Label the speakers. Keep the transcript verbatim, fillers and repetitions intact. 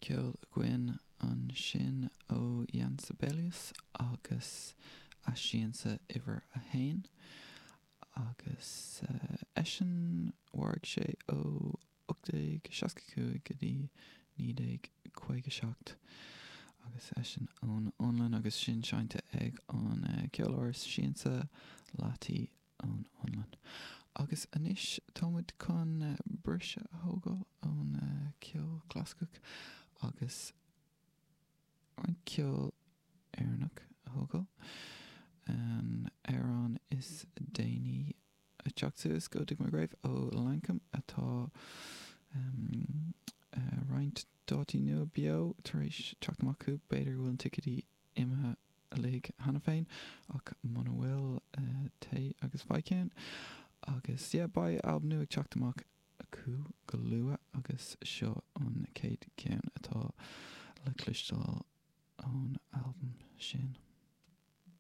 Speaker 1: ceol gwyn an sin ó Jan Sibelius agus a síonsa iver a hain agus uh, eisian warg sé ó ochtaig seascaú go dtí nídaig chuige seacht agus eisian ón online agus sin seinte ag an uh, ceol áras síonsa látí ón online. Agus anis támuid chun uh, brise a thógáil ón uh, ceol clascach agus an ceol éarnach a thógáil. An Éireann is déine a teachtas go dig mar gréibh ó Lancam atá um, uh, roinnt dátí nua bio tar éis teachtamachú beidir bhfuil an ticetí imethe a lig hana féin ach mana bhfuil uh, té agus bhaicéan agus yeah, ba alb nu ag teachtamach acu go lua agus seo an céad cean atá le clistáil ón albumm sin.